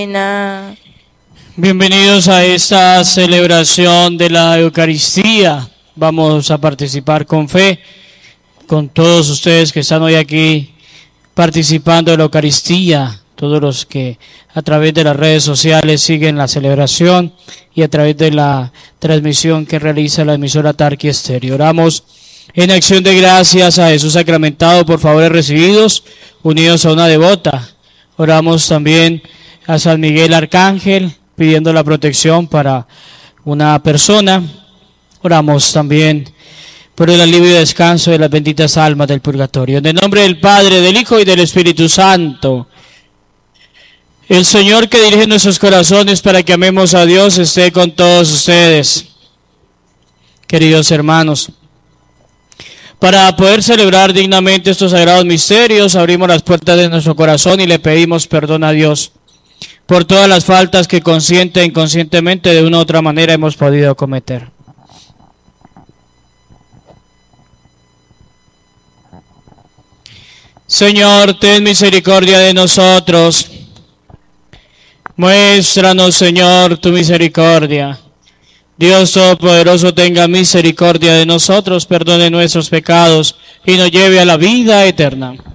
Bienvenidos a esta celebración de la Eucaristía. Vamos a participar con fe, con todos ustedes que están hoy aquí participando de la Eucaristía, todos los que a través de las redes sociales siguen la celebración y a través de la transmisión que realiza la emisora Tarqui Estéreo. Oramos en acción de gracias a Jesús sacramentado por favores recibidos, unidos a una devota. Oramos también a San Miguel Arcángel, pidiendo la protección para una persona. Oramos también por el alivio y descanso de las benditas almas del purgatorio. En el nombre del Padre, del Hijo y del Espíritu Santo. El Señor que dirige nuestros corazones para que amemos a Dios esté con todos ustedes. Queridos hermanos, para poder celebrar dignamente estos sagrados misterios, abrimos las puertas de nuestro corazón y le pedimos perdón a Dios por todas las faltas que consciente e inconscientemente de una u otra manera hemos podido cometer. Señor, ten misericordia de nosotros. Muéstranos, Señor, tu misericordia. Dios Todopoderoso, tenga misericordia de nosotros, perdone nuestros pecados y nos lleve a la vida eterna.